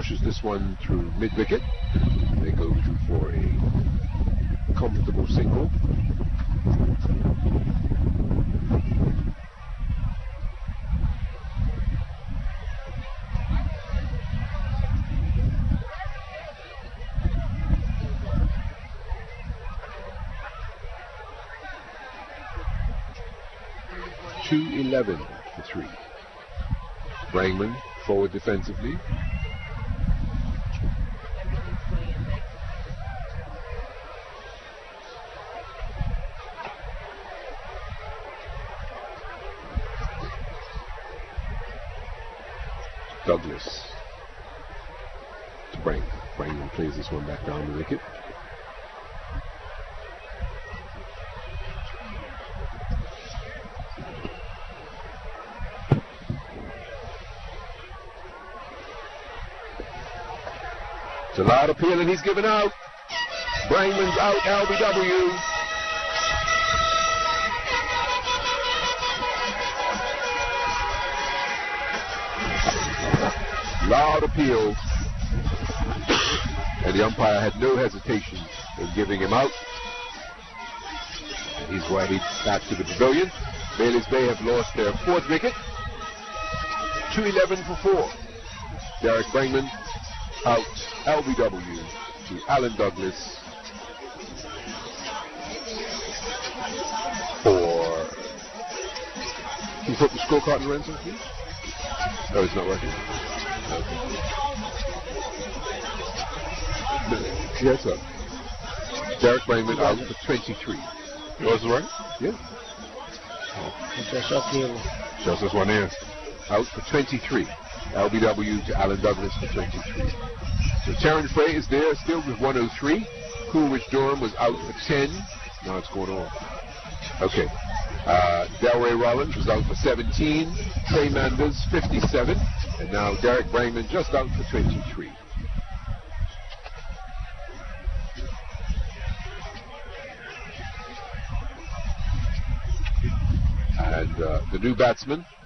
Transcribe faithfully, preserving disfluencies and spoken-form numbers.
pushes this one through mid-wicket. They go through for a comfortable single. two eleven for three. Brangman forward defensively. Douglas to Brangman. Brangman plays this one back down the wicket. It's a loud appeal and he's given out. Brangman's out, L B W. Loud appeal. And the umpire had no hesitation in giving him out. And he's waded back to the pavilion. Bailey's Bay have lost their fourth wicket. two eleven for four. Derek Brangman out, L B W to Alan Douglas for... Can you put the scorecard in, Lorenzo, please? Oh, it's not working. Okay. Yes, sir. Derek Brangman out for twenty-three. Was it right? Yeah. Oh. Just this one here. Out for twenty-three. L B W to Alan Douglas for twenty-three. So Terran Frey is there still with one oh three. Coolidge Durham was out for ten. Now it's going on. Okay. Uh, Delray Rollins was out for seventeen. Trey Manders fifty-seven. And now Derek Brangman just out for twenty-three. And uh, the new batsman